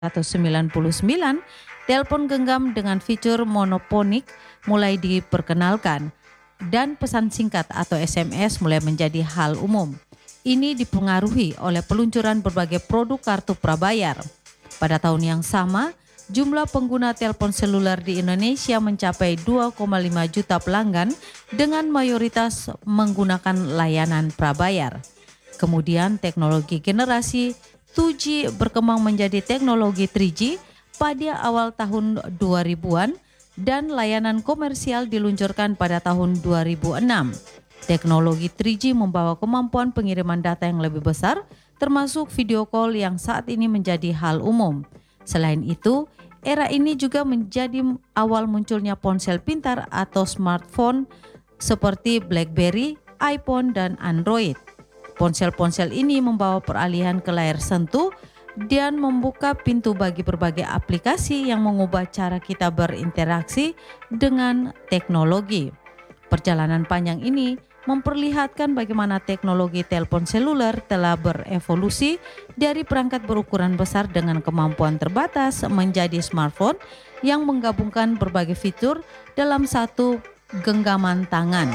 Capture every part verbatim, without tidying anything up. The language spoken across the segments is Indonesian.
sembilan puluh sembilan, telepon genggam dengan fitur monoponik mulai diperkenalkan dan pesan singkat atau S M S mulai menjadi hal umum. Ini dipengaruhi oleh peluncuran berbagai produk kartu prabayar. Pada tahun yang sama, jumlah pengguna telepon seluler di Indonesia mencapai dua koma lima juta pelanggan dengan mayoritas menggunakan layanan prabayar. Kemudian teknologi generasi dua G berkembang menjadi teknologi tiga G pada awal tahun dua ribuan dan layanan komersial diluncurkan pada tahun dua ribu enam. Teknologi tiga G membawa kemampuan pengiriman data yang lebih besar, termasuk video call yang saat ini menjadi hal umum. Selain itu, era ini juga menjadi awal munculnya ponsel pintar atau smartphone seperti BlackBerry, iPhone, dan Android. Ponsel-ponsel ini membawa peralihan ke layar sentuh dan membuka pintu bagi berbagai aplikasi yang mengubah cara kita berinteraksi dengan teknologi. Perjalanan panjang ini memperlihatkan bagaimana teknologi telepon seluler telah berevolusi dari perangkat berukuran besar dengan kemampuan terbatas menjadi smartphone yang menggabungkan berbagai fitur dalam satu genggaman tangan.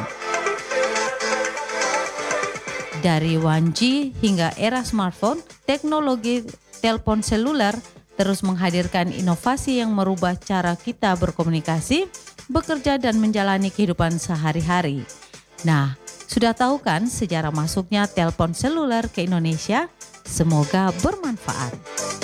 Dari satu G hingga era smartphone, teknologi telepon seluler terus menghadirkan inovasi yang merubah cara kita berkomunikasi, bekerja, dan menjalani kehidupan sehari-hari. Nah, sudah tahu kan sejarah masuknya telepon seluler ke Indonesia? Semoga bermanfaat.